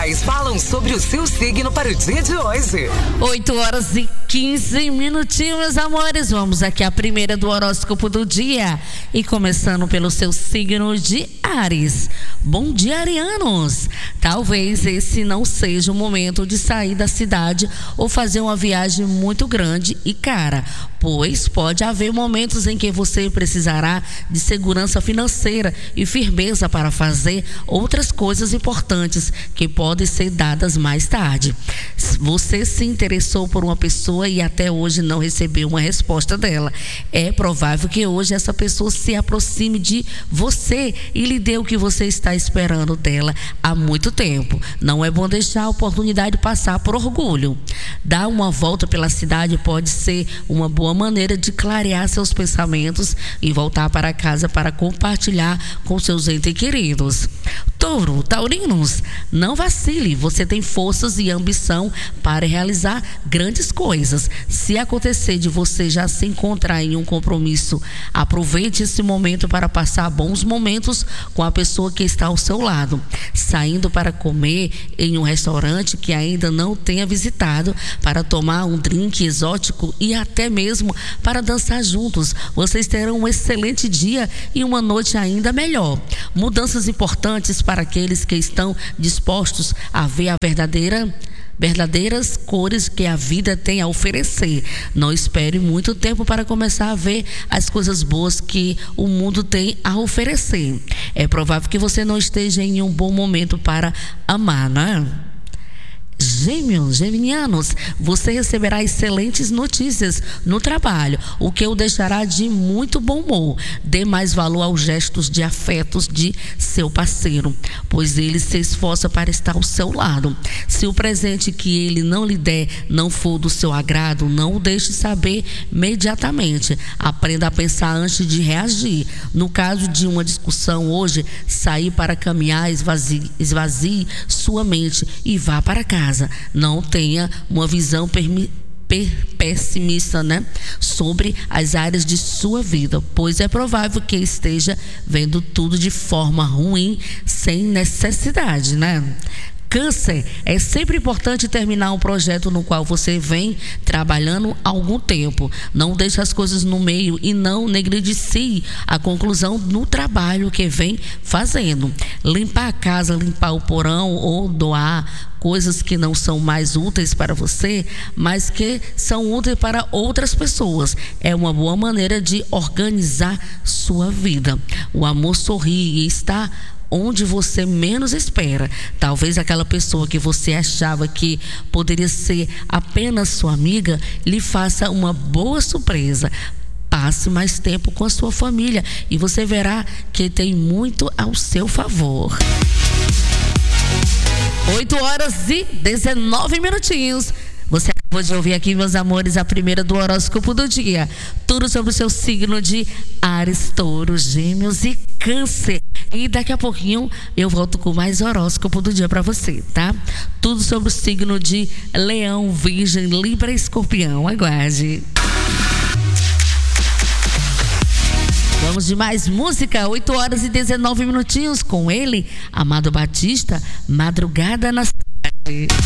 astrais falam sobre o seu signo para o dia de hoje. 8h15, meus amores. Vamos aqui a primeira do horóscopo do dia. E começando pelo seu signo de Áries. Bom dia, arianos. Talvez esse não seja o momento de sair da cidade ou fazer uma viagem muito grande e cara, pois pode haver momentos em que você precisará de segurança financeira e firmeza para fazer outras coisas importantes que podem ser dadas mais tarde. Você se interessou por uma pessoa e até hoje não recebeu uma resposta dela. É provável que hoje essa pessoa se aproxime de você e lhe dê o que você está esperando dela há muito tempo. Não é bom deixar a oportunidade passar por orgulho. Dar uma volta pela cidade pode ser uma boa maneira de clarear seus pensamentos e voltar para casa para compartilhar com seus entes queridos. Touro, taurinos, não vacile, você tem forças e ambição para realizar grandes coisas. Se acontecer de você já se encontrar em um compromisso, aproveite esse momento para passar bons momentos com a pessoa que está ao seu lado, saindo para comer em um restaurante que ainda não tenha visitado, para tomar um drink exótico e até mesmo para dançar juntos. Vocês terão um excelente dia e uma noite ainda melhor. Mudanças importantes para aqueles que estão dispostos a ver a verdadeiras cores que a vida tem a oferecer. Não espere muito tempo para começar a ver as coisas boas que o mundo tem a oferecer. É provável que você não esteja em um bom momento para amar, não é? Gêmeos, geminianos, você receberá excelentes notícias no trabalho, o que o deixará de muito bom humor. Dê mais valor aos gestos de afetos de seu parceiro, pois ele se esforça para estar ao seu lado. Se o presente que ele não lhe der não for do seu agrado, não o deixe saber imediatamente. Aprenda a pensar antes de reagir. No caso de uma discussão hoje, sair para caminhar, esvazie sua mente e vá para casa. Não tenha uma visão pessimista, sobre as áreas de sua vida, pois é provável que esteja vendo tudo de forma ruim, sem necessidade, Câncer, é sempre importante terminar um projeto no qual você vem trabalhando há algum tempo. Não deixe as coisas no meio e não negligencie a conclusão no trabalho que vem fazendo. Limpar a casa, limpar o porão ou doar coisas que não são mais úteis para você, mas que são úteis para outras pessoas. É uma boa maneira de organizar sua vida. O amor sorri e está onde você menos espera. Talvez aquela pessoa que você achava que poderia ser apenas sua amiga lhe faça uma boa surpresa. Passe mais tempo com a sua família e você verá que tem muito ao seu favor. 8h19. Você acabou de ouvir aqui, meus amores, a primeira do horóscopo do dia. Tudo sobre o seu signo de Áries, Touro, Gêmeos e Câncer. E daqui a pouquinho eu volto com mais horóscopo do dia para você, tá? Tudo sobre o signo de Leão, Virgem, Libra e Escorpião. Aguarde. Vamos de mais música. 8h19 com ele, Amado Batista, Madrugada na Cidade.